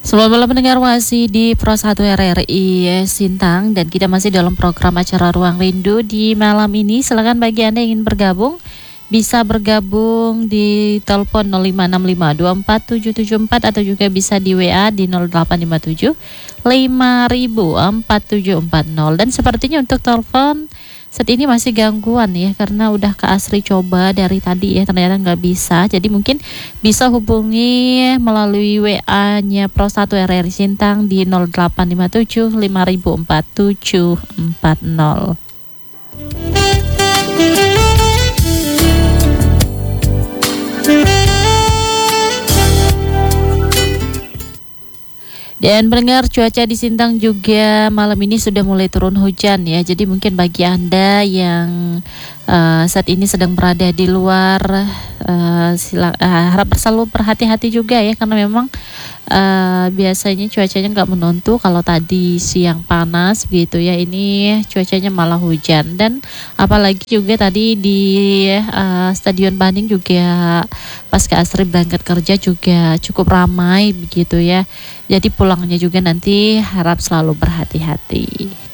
Selamat malam pendengar, masih di Pro 1 RRI Sintang dan kita masih dalam program acara Ruang Rindu di malam ini. Silakan bagi Anda yang ingin bergabung bisa bergabung di telepon 0565247774 atau juga bisa di WA di 0857 504740. Dan sepertinya untuk telepon saat ini masih gangguan ya, karena udah ke Asri coba dari tadi ya, ternyata nggak bisa. Jadi mungkin bisa hubungi melalui WA-nya Pro 1 RRI Sintang di 0857 504740. Dan pendengar, cuaca di Sintang juga malam ini sudah mulai turun hujan ya. Jadi mungkin bagi Anda yang saat ini sedang berada di luar, harap selalu berhati-hati juga ya, karena memang biasanya cuacanya nggak menentu. Kalau tadi siang panas begitu ya, ini cuacanya malah hujan. Dan apalagi juga tadi di Stadion Bandung juga pas ke Asri berangkat kerja juga cukup ramai begitu ya. Jadi pulangnya juga nanti harap selalu berhati-hati.